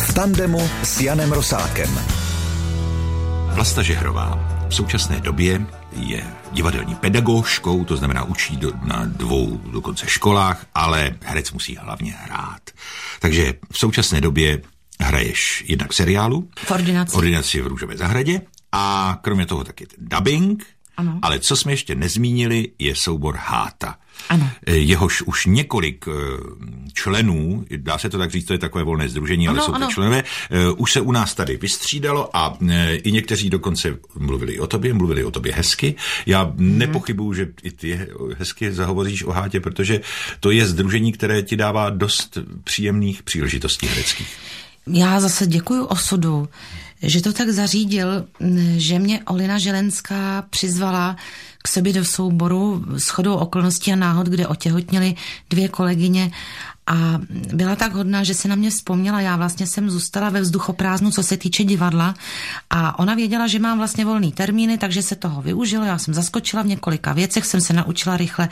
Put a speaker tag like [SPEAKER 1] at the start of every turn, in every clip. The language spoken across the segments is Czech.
[SPEAKER 1] v tandemu s Janem Rosákem.
[SPEAKER 2] Vlasta Žehrová v současné době je divadelní pedagožkou, to znamená učí na 2 dokonce školách, ale herec musí hlavně hrát. Takže v současné době hraješ jednak seriálu,
[SPEAKER 3] v ordinaci
[SPEAKER 2] v Růžové zahradě a kromě toho taky ten dubbing, ano. Ale co jsme ještě nezmínili, je soubor Háta.
[SPEAKER 3] Ano.
[SPEAKER 2] Jehož už několik členů, dá se to tak říct, to je takové volné sdružení, ale jsou to členové, už se u nás tady vystřídalo a i někteří dokonce mluvili o tobě hezky. Já nepochybuju, že i ty hezky zahovoříš o Hátě, protože to je sdružení, které ti dává dost příjemných příležitostí hereckých.
[SPEAKER 3] Já zase děkuju osudu, že to tak zařídil, že mě Olina Želenská přizvala k sobě do souboru shodou okolností a náhod, kde otěhotněly 2 kolegyně a byla tak hodná, že se na mě vzpomněla. Já vlastně jsem zůstala ve vzduchoprázdnu, co se týče divadla a ona věděla, že mám vlastně volný termíny, takže se toho využila. Já jsem zaskočila v několika věcech, jsem se naučila rychle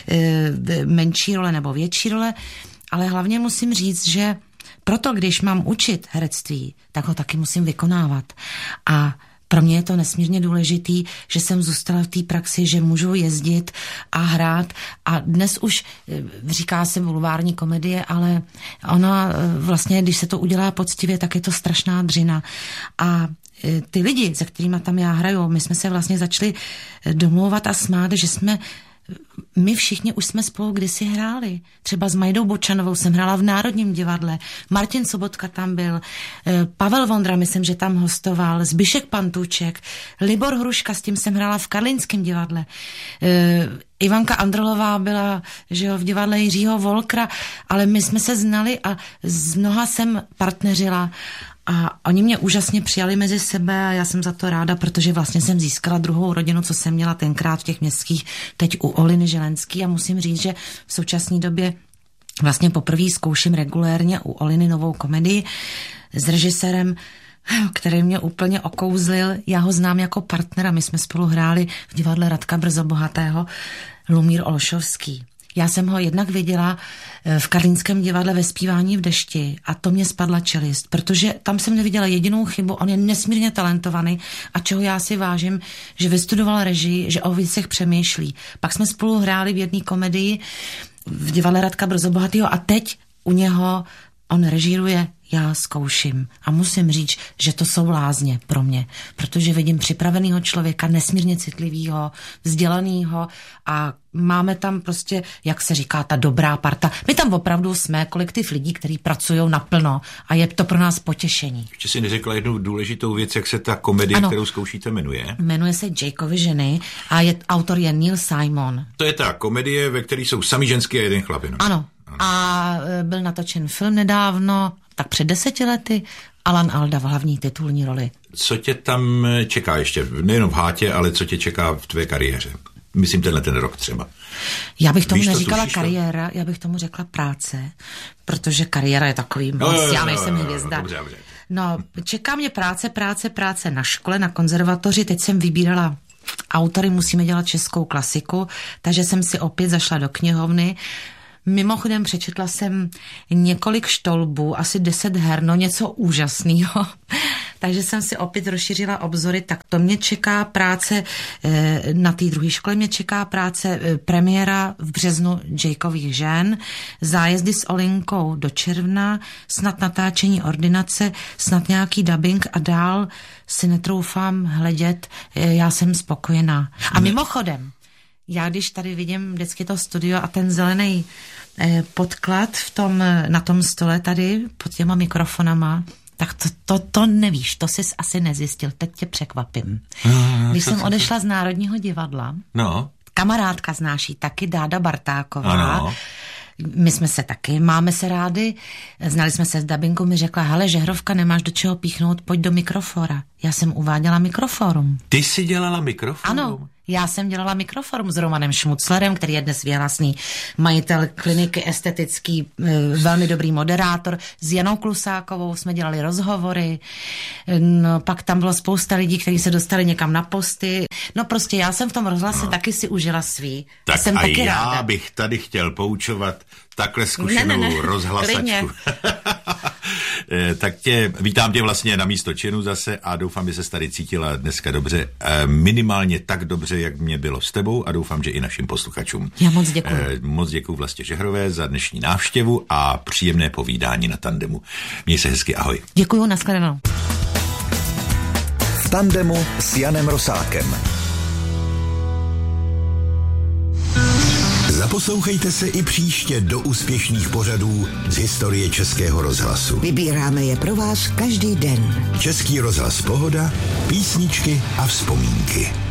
[SPEAKER 3] menší role nebo větší role, ale hlavně musím říct, že proto, když mám učit herectví, tak ho taky musím vykonávat. A pro mě je to nesmírně důležitý, že jsem zůstala v té praxi, že můžu jezdit a hrát. A dnes už říká se bulvární komedie, ale ona vlastně, když se to udělá poctivě, tak je to strašná dřina. A ty lidi, se kterými tam já hraju, my jsme se vlastně začali domlouvat a smát, že my všichni už jsme spolu kdysi hráli. Třeba s Majdou Bočanovou jsem hrála v Národním divadle, Martin Sobotka tam byl, Pavel Vondra, myslím, že tam hostoval, Zbyšek Pantůček, Libor Hruška, s tím jsem hrála v Karlínském divadle. Ivanka Andrlová byla, že jo, v divadle Jiřího Volkra, ale my jsme se znali a z mnoha jsem partneřila. A oni mě úžasně přijali mezi sebe a já jsem za to ráda, protože vlastně jsem získala druhou rodinu, co jsem měla tenkrát v těch městských, teď u Oliny Želenský a musím říct, že v současné době vlastně poprvé zkouším regulérně u Oliny novou komedii s režisérem, který mě úplně okouzlil. Já ho znám jako partnera, my jsme spolu hráli v divadle Radka Brzobohatého, Lumír Olšovský. Já jsem ho jednak viděla v Karlínském divadle ve Zpívání v dešti a to mě spadla čelist, protože tam jsem neviděla jedinou chybu, on je nesmírně talentovaný a čeho já si vážím, že vystudoval režii, že o věcech přemýšlí. Pak jsme spolu hráli v jedné komedii v divadle Radka Brzobohatého a teď u něho on režíruje, já zkouším. A musím říct, že to jsou lázně pro mě, protože vidím připravenýho člověka, nesmírně citlivýho, vzdělanýho a máme tam prostě, jak se říká, ta dobrá parta. My tam opravdu jsme kolektiv lidí, kteří pracují naplno a je to pro nás potěšení.
[SPEAKER 2] Ještě si neřekla jednu důležitou věc, jak se ta komedie, kterou zkoušíte, jmenuje?
[SPEAKER 3] Jmenuje se Jakeovy ženy a autor je Neil Simon.
[SPEAKER 2] To je ta komedie, ve které jsou sami ženský a jeden chlapin.
[SPEAKER 3] Ano. A byl natočen film nedávno, tak před 10 lety, Alan Alda v hlavní titulní roli.
[SPEAKER 2] Co tě tam čeká ještě, nejenom v Hátě, ale co tě čeká v tvé kariéře? Myslím ten rok třeba.
[SPEAKER 3] Já bych tomu neříkala kariéra, já bych tomu řekla práce, protože kariéra je takový moc, já nejsem hvězda.
[SPEAKER 2] Dobře.
[SPEAKER 3] No, čeká mě práce na škole, na konzervatoři, teď jsem vybírala autory, musíme dělat českou klasiku, takže jsem si opět zašla do knihovny. Mimochodem přečetla jsem několik štolbů, asi 10 her, no něco úžasného. Takže jsem si opět rozšířila obzory, tak to mě čeká práce, na té druhé škole mě čeká práce, premiéra v březnu Jakeových žen, zájezdy s Olinkou do června, snad natáčení ordinace, snad nějaký dubbing a dál si netroufám hledět, já jsem spokojená. A mimochodem, já když tady vidím vždycky to studio a ten zelený podklad na tom stole tady pod těma mikrofonama, tak to nevíš, to jsi asi nezjistil, teď tě překvapím. Když jsem odešla z Národního divadla, kamarádka znáší taky, Dáda Bartáková, my jsme se taky, máme se rádi, znali jsme se z dabingu, mi řekla, hele, Žehrovka, nemáš do čeho píchnout, pojď do Mikrofora. Já jsem uváděla Mikroforum.
[SPEAKER 2] Ty jsi dělala Mikroforum?
[SPEAKER 3] Ano. Já jsem dělala Mikroforum s Romanem Šmuclerem, který je dnes věhlasný majitel kliniky estetický, velmi dobrý moderátor. S Janou Klusákovou jsme dělali rozhovory. No, pak tam bylo spousta lidí, kteří se dostali někam na posty. No prostě já jsem v tom rozhlase taky si užila svý.
[SPEAKER 2] Tak
[SPEAKER 3] jsem
[SPEAKER 2] a
[SPEAKER 3] taky
[SPEAKER 2] já
[SPEAKER 3] ráda.
[SPEAKER 2] Bych tady chtěl poučovat takhle zkušenou rozhlasačku. Tak vítám tě vlastně na místo činu zase a doufám, že se tady cítila dneska dobře. Minimálně tak dobře, jak mě bylo s tebou a doufám, že i našim posluchačům.
[SPEAKER 3] Já moc děkuji.
[SPEAKER 2] Moc děkuji Vlastě Žehrové za dnešní návštěvu a příjemné povídání na Tandemu. Měj se hezky, ahoj.
[SPEAKER 3] Děkuji, nashledanou.
[SPEAKER 1] V Tandemu s Janem Rosákem.
[SPEAKER 4] Zaposlouchejte se i příště do úspěšných pořadů z historie Českého rozhlasu.
[SPEAKER 5] Vybíráme je pro vás každý den.
[SPEAKER 4] Český rozhlas Pohoda, písničky a vzpomínky.